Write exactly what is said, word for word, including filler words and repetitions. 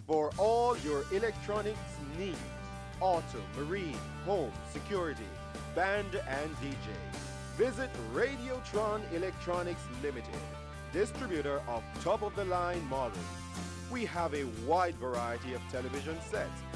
For all your electronics needs, auto, marine, home, security, band and D J. Visit Radiotron Electronics Limited, distributor of top-of-the-line models. We have a wide variety of television sets,